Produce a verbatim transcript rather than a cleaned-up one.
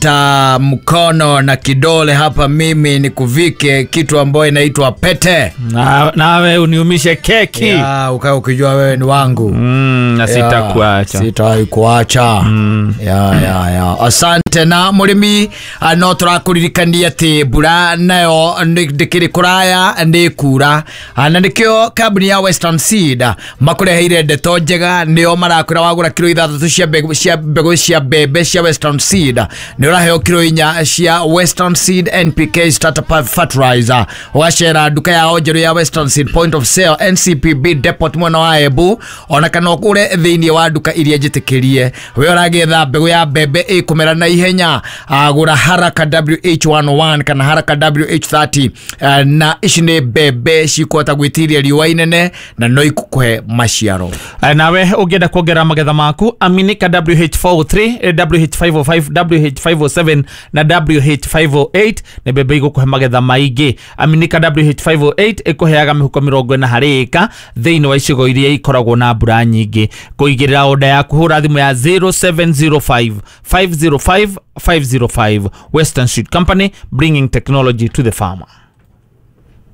ta mkono na kidole hapa mimi nikuvike kitu ambayo inaitwa pete. Na nawe uniumishe keki. Ya, ukae ukijua wewe ni wangu. Mm, na sitakuacha. Sitakuacha. Mm. Ya ya ya. Asante na murimi no turakuririkania ati bura nayo ndikiri kuraya ndikura. Na ndikyo kabuni ya Western Seed makureheire ndeto njega nio marakwira wagura kilo ithathatũ cia mbegu cia mbegu cia bebe cia Western Seed. Nio raheo kilo inya cia Western Seed N P K starter fertilizer. Washera duka ya ojeru ya Western Seed point of sale N C P B depot mwana wa Ebu ona kana kure thiini wa duka iria njitikirie. We oragetha mbegu ya bebe ikumera na ihenya agura haraka W H one oh one kana haraka W H thirty uh, na ici ni bebe cikota gwitiria riwa inene na no ikukuhe maciaro. Nawe ungenda kuongera magetha maku aminika W H four oh three, W H five oh five, W H five oh seven na W H five oh eight ne bebe igukuhe magetha maigi. Aminika W H five oh eight ikuheaga mihuko mirongo ĩna harĩ ĩka thiini wa icigo iria ikoragwo na mbura nyingi. Kuigirira oda yaku hura thimu ya zero seven zero five, five zero five, five zero five. Western Seed Company, bringing technology to the farmer.